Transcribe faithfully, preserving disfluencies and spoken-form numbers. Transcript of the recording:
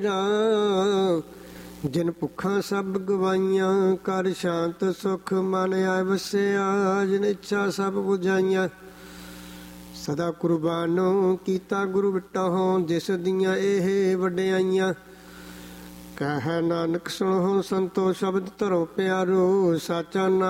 ਜਿਨ ਭੁੱਖਾਂ ਸਭ ਗਵਾਈਆਂ, ਕਰ ਸ਼ਾਂਤ ਸੁਖ ਮਨ ਆਏ ਵਸਿਆ। ਜਿਨ ਇੱਛਾ ਸਭ ਬੁਝਾਈਆਂ, ਸਦਾ ਕੁਰਬਾਨੋ ਕੀਤਾ ਗੁਰੂ ਬਿਟਹੁ। ਜਿਸ ਦੀਆਂ ਇਹ ਵਡਿਆਈਆਂ, ਕਹਿ ਨਾਨਕ ਸੁਣੋ ਸੰਤੋ ਸ਼ਬਦ ਧਰੋ ਪਿਆਰੋ। ਸਾਚਾ ਨਾਮ